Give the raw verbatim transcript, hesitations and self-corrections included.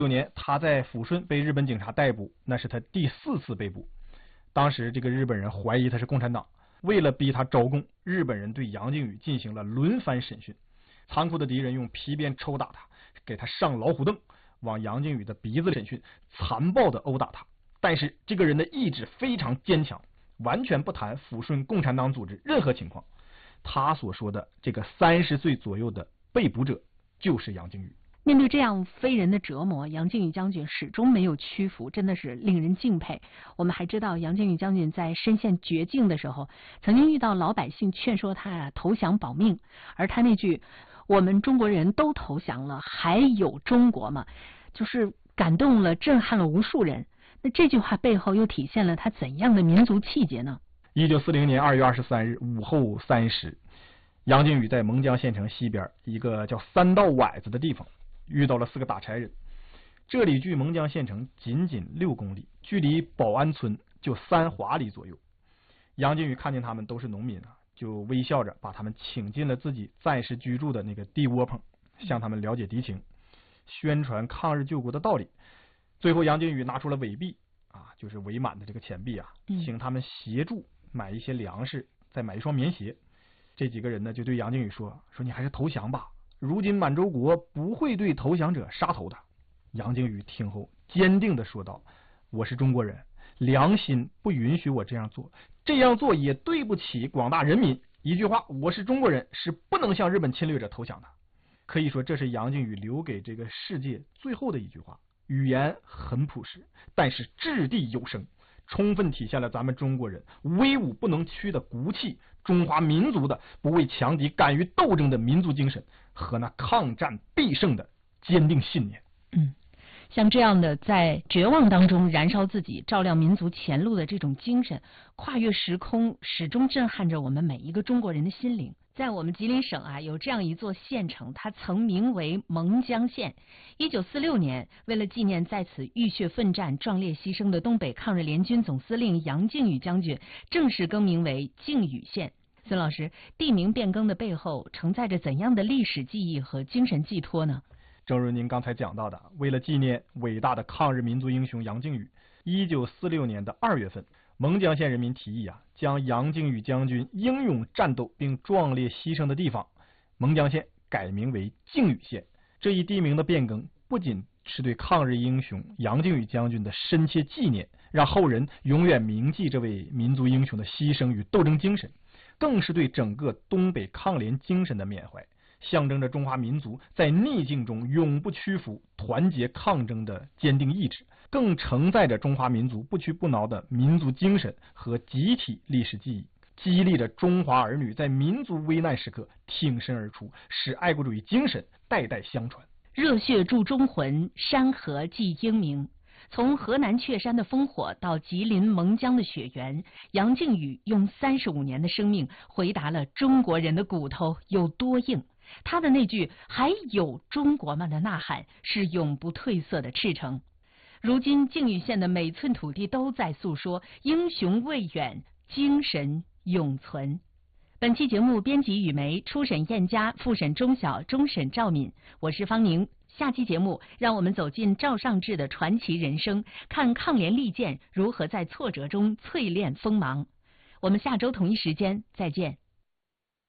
九年，他在抚顺被日本警察逮捕，那是他第四次被捕。当时这个日本人怀疑他是共产党，为了逼他招供，日本人对杨靖宇进行了轮番审讯。残酷的敌人用皮鞭抽打他，给他上老虎凳，往杨靖宇的鼻子审讯，残暴的殴打他。但是这个人的意志非常坚强，完全不谈抚顺共产党组织任何情况。他所说的这个三十岁左右的被捕者就是杨靖宇。 面对这样非人的折磨，杨靖宇将军始终没有屈服，真的是令人敬佩。我们还知道，杨靖宇将军在身陷绝境的时候，曾经遇到老百姓劝说他啊投降保命，而他那句“我们中国人都投降了，还有中国吗”，就是感动了、震撼了无数人。那这句话背后又体现了他怎样的民族气节呢？ 一九四零年二月二十三日午后三时，杨靖宇在蒙江县城西边一个叫三道崴子的地方遇到了四个打柴人。这里距蒙江县城仅仅六公里，距离保安村就三华里左右。杨靖宇看见他们都是农民啊，就微笑着把他们请进了自己暂时居住的那个地窝棚，向他们了解敌情，宣传抗日救国的道理。最后杨靖宇拿出了伪币啊，就是伪满的这个钱币啊，请他们协助买一些粮食，再买一双棉鞋。这几个人呢就对杨靖宇说说你还是投降吧，如今满洲国不会对投降者杀头的。杨靖宇听后坚定地说道，我是中国人，良心不允许我这样做，这样做也对不起广大人民。一句话，我是中国人，是不能向日本侵略者投降的。可以说这是杨靖宇留给这个世界最后的一句话。语言很朴实，但是掷地有声，充分体现了咱们中国人威武不能屈的骨气，中华民族的不畏强敌、敢于斗争的民族精神和那抗战必胜的坚定信念。 嗯，像这样的在绝望当中燃烧自己、照亮民族前路的这种精神，跨越时空，始终震撼着我们每一个中国人的心灵。在我们吉林省啊，有这样一座县城，它曾名为蒙江县。一九四六年，为了纪念在此浴血奋战、壮烈牺牲的东北抗日联军总司令杨靖宇将军，正式更名为靖宇县。孙老师，地名变更的背后承载着怎样的历史记忆和精神寄托呢？ 正如您刚才讲到的，为了纪念伟大的抗日民族英雄杨靖宇，一九四六年的二月份，蒙江县人民提议啊，将杨靖宇将军英勇战斗并壮烈牺牲的地方蒙江县改名为靖宇县。这一地名的变更不仅是对抗日英雄杨靖宇将军的深切纪念，让后人永远铭记这位民族英雄的牺牲与斗争精神，更是对整个东北抗联精神的缅怀，象征着中华民族在逆境中永不屈服、团结抗争的坚定意志，更承载着中华民族不屈不挠的民族精神和集体历史记忆，激励着中华儿女在民族危难时刻挺身而出，使爱国主义精神代代相传。 热血铸忠魂，山河记英名。从河南雀山的烽火到吉林蒙江的雪原，杨靖宇用三十五年的生命回答了中国人的骨头有多硬。他的那句还有中国吗的呐喊是永不褪色的赤诚。如今靖宇县的每寸土地都在诉说英雄未远，精神永存。本期节目编辑雨梅，初审燕佳，复审钟晓，终审赵敏，我是方宁。下期节目让我们走进赵尚志的传奇人生，看抗联利剑如何在挫折中淬炼锋芒。我们下周同一时间再见。